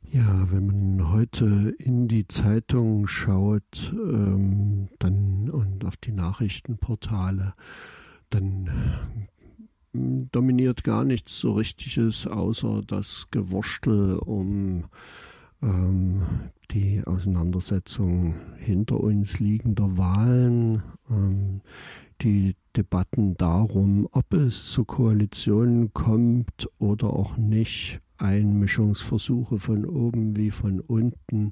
Ja, wenn man heute in die Zeitung schaut, dann und auf die Nachrichtenportale, dann dominiert gar nichts so Richtiges, außer das Gewurstel um die Auseinandersetzung hinter uns liegender Wahlen, die Debatten darum, ob es zu Koalitionen kommt oder auch nicht, Einmischungsversuche von oben wie von unten,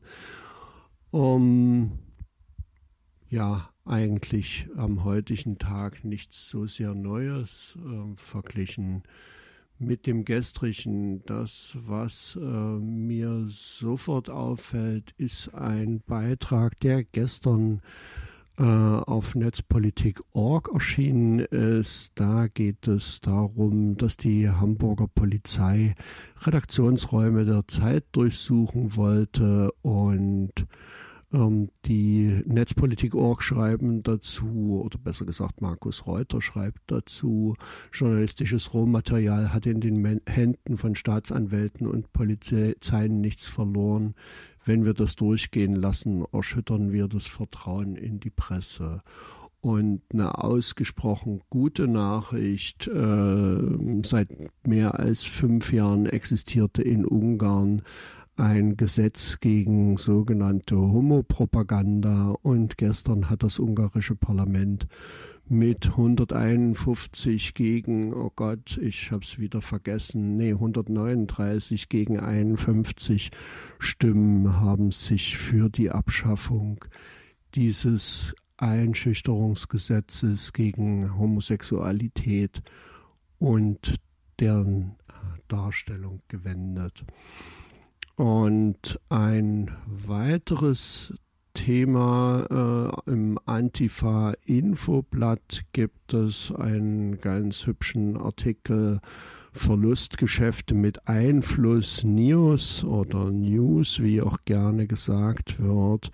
ja, eigentlich am heutigen Tag nichts so sehr Neues verglichen mit dem gestrigen. Das, was mir sofort auffällt, ist ein Beitrag, der gestern auf Netzpolitik.org erschienen ist. Da geht es darum, dass die Hamburger Polizei Redaktionsräume der Zeit durchsuchen wollte und die Netzpolitik.org schreiben dazu, oder besser gesagt Markus Reuter schreibt dazu, journalistisches Rohmaterial hat in den Händen von Staatsanwälten und Polizeien nichts verloren. Wenn wir das durchgehen lassen, erschüttern wir das Vertrauen in die Presse. Und eine ausgesprochen gute Nachricht, seit mehr als 5 Jahren existierte in Ungarn ein Gesetz gegen sogenannte Homopropaganda, und gestern hat das ungarische Parlament mit 151 gegen, oh Gott, ich habe es wieder vergessen, 139 gegen 51 Stimmen haben sich für die Abschaffung dieses Einschüchterungsgesetzes gegen Homosexualität und deren Darstellung gewendet. Und ein weiteres Thema im Antifa-Infoblatt gibt es einen ganz hübschen Artikel Verlustgeschäfte mit Einfluss News oder News, wie auch gerne gesagt wird.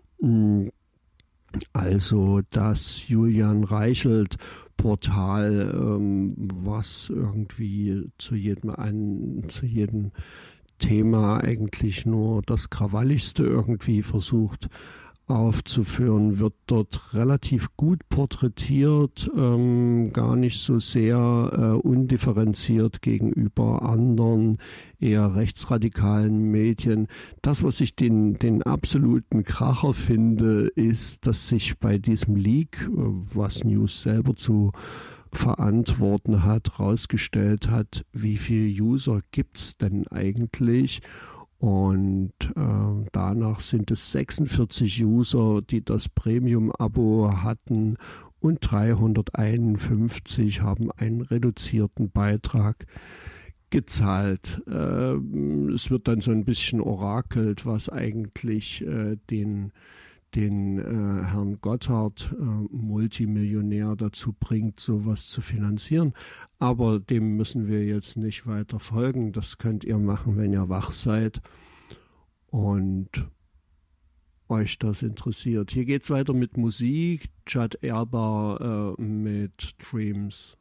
Also das Julian Reichelt Portal, was irgendwie zu jedem Thema eigentlich nur das Krawalligste irgendwie versucht aufzuführen, wird dort relativ gut porträtiert, gar nicht so sehr undifferenziert gegenüber anderen eher rechtsradikalen Medien. Das, was ich den absoluten Kracher finde, ist, dass sich bei diesem Leak, was News selber zu verantworten hat, herausgestellt hat, wie viele User gibt es denn eigentlich? Und danach sind es 46 User, die das Premium-Abo hatten, und 351 haben einen reduzierten Beitrag gezahlt. Es wird dann so ein bisschen orakelt, was eigentlich den Herrn Gotthard, Multimillionär, dazu bringt, sowas zu finanzieren. Aber dem müssen wir jetzt nicht weiter folgen. Das könnt ihr machen, wenn ihr wach seid und euch das interessiert. Hier geht's weiter mit Musik. Judd Erbar mit Dreams.